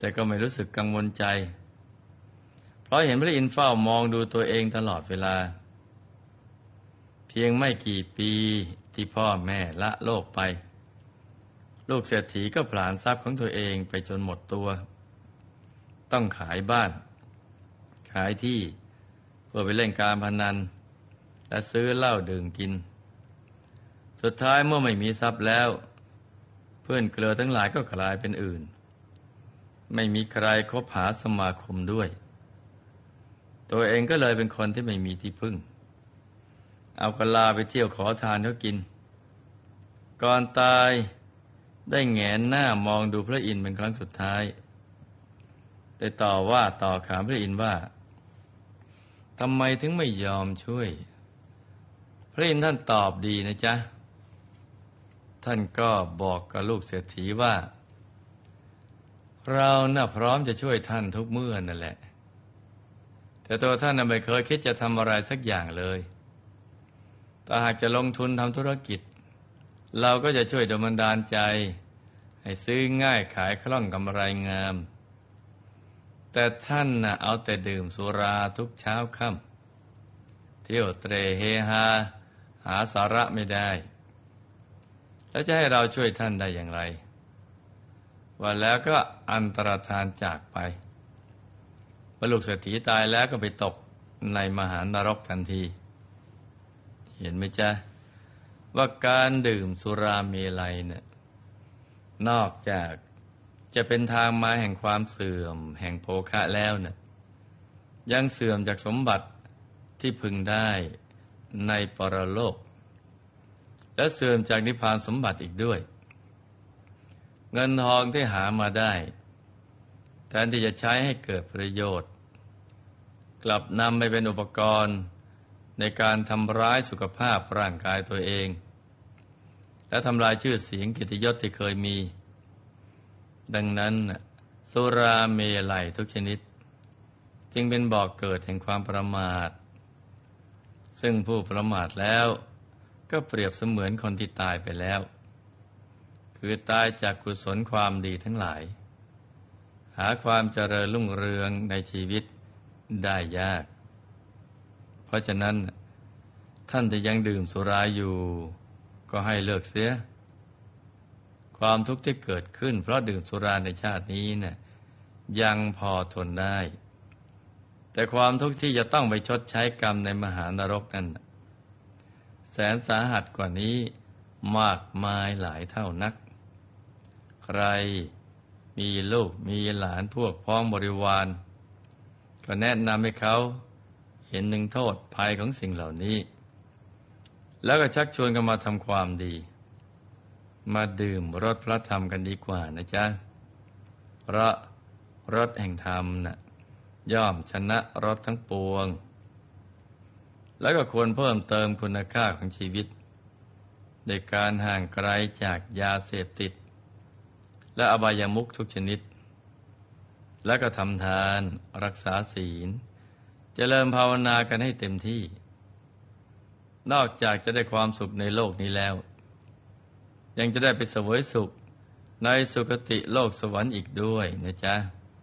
แต่ก็ไม่รู้สึกกังวลใจเพราะเห็นพระอินทร์เฝ้ามองดูตัวเองตลอดเวลาเพียงไม่กี่ปีที่พ่อแม่ละโลกไปลูกเศรษฐีก็ผลาญทรัพย์ของตัวเองไปจนหมดตัวต้องขายบ้านขายที่เพื่อไปเล่นการพนันและซื้อเหล้าดื่มกินสุดท้ายเมื่อไม่มีทรัพย์แล้วเพื่อนเครือทั้งหลายก็กลายเป็นอื่นไม่มีใครคบหาสมาคมด้วยตัวเองก็เลยเป็นคนที่ไม่มีที่พึ่งเอากะลาไปเที่ยวขอทานเขากินก่อนตายได้แหงนหน้ามองดูพระอินทร์เป็นครั้งสุดท้ายได้ต่อขานพระอินทร์ว่าทำไมถึงไม่ยอมช่วยพระอินทร์ท่านตอบดีนะจ๊ะท่านก็บอกกับลูกเศรษฐีว่าเราน่ะพร้อมจะช่วยท่านทุกเมื่อนั่นแหละแต่ตัวท่านน่ะไม่เคยคิดจะทำอะไรสักอย่างเลยถ้าหากจะลงทุนทำธุรกิจเราก็จะช่วยดลบันดาลใจให้ซื้อง่ายขายคล่องกำไรงามแต่ท่านน่ะเอาแต่ดื่มสุราทุกเช้าค่ำเที่ยวเตร่เฮฮาหาสาระไม่ได้แล้วจะให้เราช่วยท่านได้อย่างไรว่าแล้วก็อันตรธานจากไปพอลูกเศรษฐีตายแล้วก็ไปตกในมหานรกทันทีเห็นไหมจ๊ะว่าการดื่มสุราเมลัยเนี่ยนอกจากจะเป็นทางมาแห่งความเสื่อมแห่งโภคะแล้วเนี่ยยังเสื่อมจากสมบัติที่พึงได้ในปรโลกและเสื่อมจากนิพพานสมบัติอีกด้วยเงินทองที่หามาได้แทนที่จะใช้ให้เกิดประโยชน์กลับนำไปเป็นอุปกรณ์ในการทำร้ายสุขภาพร่างกายตัวเองและทำลายชื่อเสียงเกียรติยศที่เคยมีดังนั้นสุราเมลัยทุกชนิดจึงเป็นบ่อกเกิดแห่งความประมาทซึ่งผู้ประมาทแล้วก็เปรียบเสมือนคนที่ตายไปแล้วคือตายจากกุศลความดีทั้งหลายหาความเจริญรุ่งเรืองในชีวิตได้ยากเพราะฉะนั้นท่านจะยังดื่มสุราอยู่ก็ให้เลิกเสียความทุกข์ที่เกิดขึ้นเพราะดื่มสุราในชาตินี้เนี่ยยังพอทนได้แต่ความทุกข์ที่จะต้องไปชดใช้กรรมในมหานรกนั้นแสนสาหัสกว่านี้มากมายหลายเท่านักใครมีลูกมีหลานพวกพ้องบริวารก็แนะนำให้เขาเห็นถึงโทษภัยของสิ่งเหล่านี้แล้วก็ชักชวนกันมาทำความดีมาดื่มรสพระธรรมกันดีกว่านะจ๊ะเพราะรสแห่งธรรมน่ะย่อมชนะรสทั้งปวงแล้วก็ควรเพิ่มเติมคุณค่าของชีวิตโดยการห่างไกลจากยาเสพติดและอบายามุขทุกชนิดแล้วก็ทำทานรักษาศีลเจริญภาวนากันให้เต็มที่นอกจากจะได้ความสุขในโลกนี้แล้วยังจะได้ไปเสวยสุขในสุคติโลกสวรรค์อีกด้วยนะจ๊ะ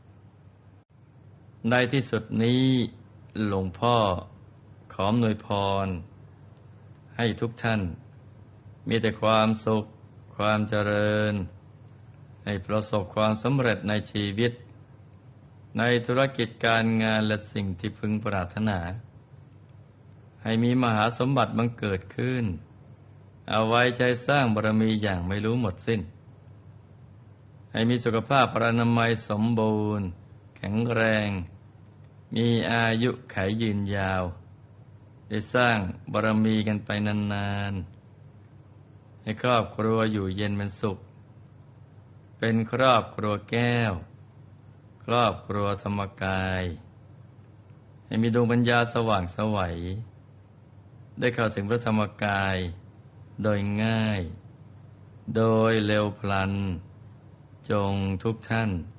ในที่สุดนี้หลวงพ่อขออำนวยพรให้ทุกท่านมีแต่ความสุขความเจริญให้ประสบความสำเร็จในชีวิตในธุรกิจการงานและสิ่งที่พึงปรารถนาให้มีมหาสมบัติบังเกิดขึ้นเอาไว้ใช้สร้างบารมีอย่างไม่รู้หมดสิ้นให้มีสุขภาพพรรณนามัยสมบูรณ์แข็งแรงมีอายุขัยยืนยาวได้สร้างบารมีกันไปนานๆให้ครอบครัวอยู่เย็นเป็นสุขเป็นครอบครัวแก้วครอบครัวธรรมกายให้มีดวงปัญญาสว่างไสวได้เข้าถึงพระธรรมกายโดยง่ายโดยเร็วพลันจงทุกท่าน